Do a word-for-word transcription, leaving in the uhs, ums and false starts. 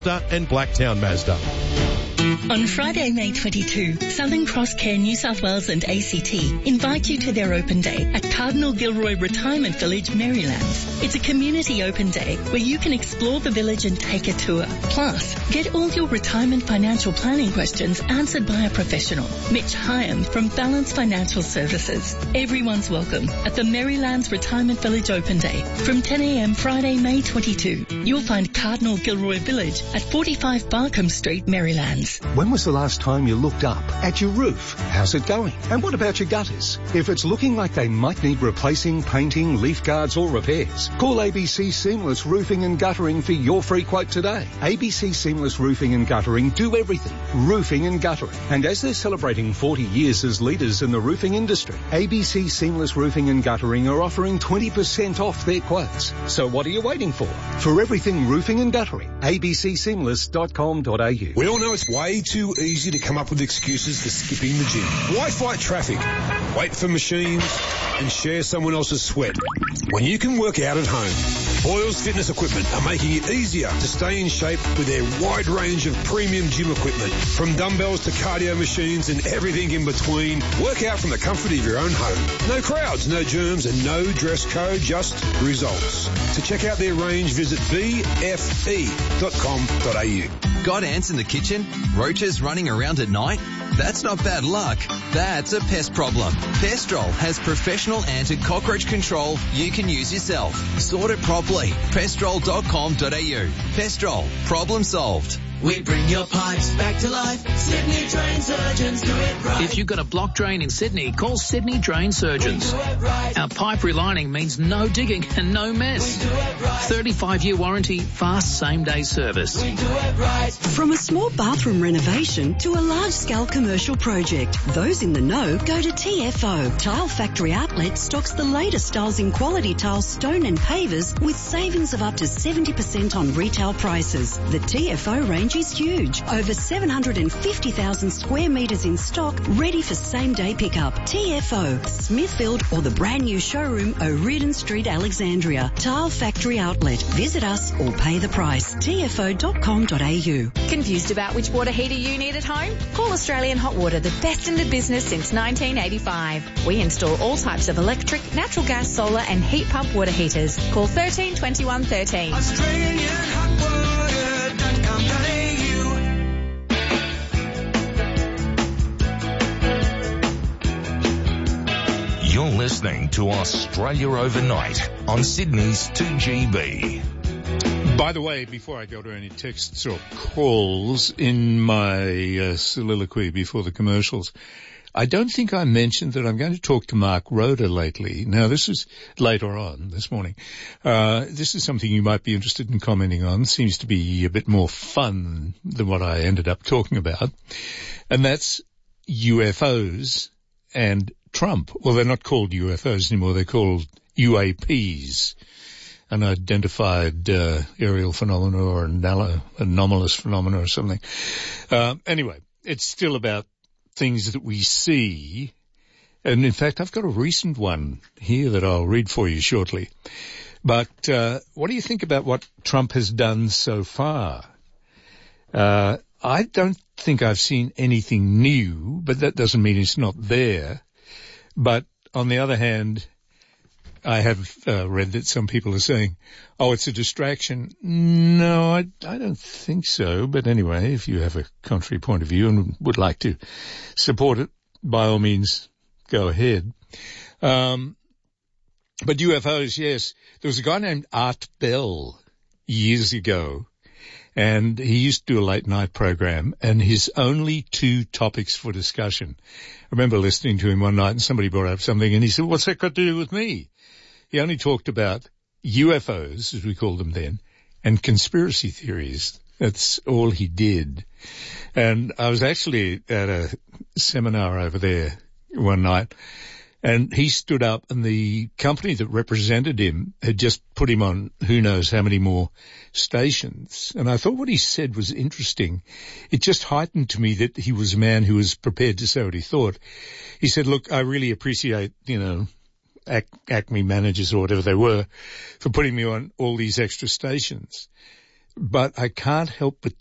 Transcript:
and Blacktown Mazda. On Friday, May twenty-second, Southern Cross Care New South Wales and A C T invite you to their open day at Cardinal Gilroy Retirement Village, Marylands. It's a community open day where you can explore the village and take a tour. Plus, get all your retirement financial planning questions answered by a professional, Mitch Hyam from Balance Financial Services. Everyone's welcome at the Marylands Retirement Village Open Day from ten a.m. Friday, May twenty-second. You'll find Cardinal Gilroy Village at forty-five Barkham Street, Marylands. When was the last time you looked up at your roof? How's it going? And what about your gutters? If it's looking like they might need replacing, painting, leaf guards or repairs, call A B C Seamless Roofing and Guttering for your free quote today. A B C Seamless Roofing and Guttering do everything. Roofing and guttering. And as they're celebrating forty years as leaders in the roofing industry, A B C Seamless Roofing and Guttering are offering twenty percent off their quotes. So what are you waiting for? For everything roofing and guttering, a b c seamless dot com dot a u. We all know it's way too easy to come up with excuses for skipping the gym. Why fight traffic, wait for machines, and share someone else's sweat when you can work out at home? Boyles Fitness Equipment are making it easier to stay in shape with their wide range of premium gym equipment. From dumbbells to cardio machines and everything in between, work out from the comfort of your own home. No crowds, no germs, and no dress code, just results. To check out their range, visit b f e dot com dot a u. Got ants in the kitchen? Roaches running around at night? That's not bad luck. That's a pest problem. Pestrol has professional ant and cockroach control you can use yourself. Sort it properly. pestrol dot com dot a u. Pestrol. Problem solved. We bring your pipes back to life. Sydney Drain Surgeons do it right. If you've got a block drain in Sydney, call Sydney Drain Surgeons. We do it right. Our pipe relining means no digging and no mess. We do it right. thirty-five year warranty, fast same-day service. We do it right. From a small bathroom renovation to a large-scale commercial project, those in the know go to T F O. Tile Factory Outlet stocks the latest styles in quality tile, stone and pavers with savings of up to seventy percent on retail prices. The T F O range is huge. Over seven hundred fifty thousand square metres in stock, ready for same-day pickup. T F O, Smithfield or the brand new showroom, O'Riordan Street, Alexandria. Tile Factory Outlet. Visit us or pay the price. t f o dot com dot a u. Confused about which water heater you need at home? Call Australian Hot Water, the best in the business since nineteen eighty-five. We install all types of electric, natural gas, solar and heat pump water heaters. Call thirteen twenty-one thirteen. Australian Hot Water dot com dot a u. You're listening to Australia Overnight on Sydney's two G B. By the way, before I go to any texts or calls in my uh, soliloquy before the commercials, I don't think I mentioned that I'm going to talk to Mark Roeder lately. Now, this is later on this morning. Uh, this is something you might be interested in commenting on. Seems to be a bit more fun than what I ended up talking about. And that's U F Os and Trump. Well, they're not called U F Os anymore. They're called U A Ps. Unidentified uh, aerial phenomena or anal- anomalous phenomena or something. Uh, anyway, it's still about things that we see. And in fact, I've got a recent one here that I'll read for you shortly. But uh, what do you think about what Trump has done so far? Uh, I don't think I've seen anything new, but that doesn't mean it's not there. But on the other hand, I have uh, read that some people are saying, oh, it's a distraction. No, I, I don't think so. But anyway, if you have a contrary point of view and would like to support it, by all means, go ahead. Um, but U F Os, yes. There was a guy named Art Bell years ago, and he used to do a late night program, and his only two topics for discussion. I remember listening to him one night and somebody brought up something and he said, what's that got to do with me? He only talked about U F Os, as we called them then, and conspiracy theories. That's all he did. And I was actually at a seminar over there one night, and he stood up, and the company that represented him had just put him on who knows how many more stations. And I thought what he said was interesting. It just heightened to me that he was a man who was prepared to say what he thought. He said, look, I really appreciate, you know, Ac- Acme managers or whatever they were for putting me on all these extra stations. but I can't help but